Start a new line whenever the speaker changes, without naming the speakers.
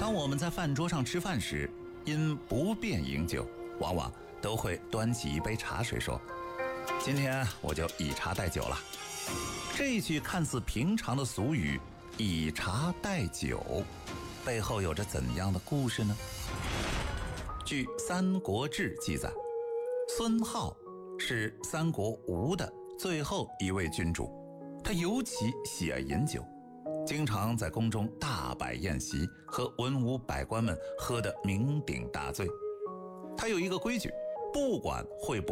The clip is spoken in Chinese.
当我们在饭桌上吃饭时，因不便饮酒，往往都会端起一杯茶水说：“今天我就以茶代酒了。”这句看似平常的俗语“以茶代酒”，背后有着怎样的故事呢？据《三国志》记载，孙皓是三国吴的最后一位君主，他尤其喜爱饮酒，经常在宫中大摆宴席，和文武百官们喝得酩酊大醉。他有一个规矩，不管会不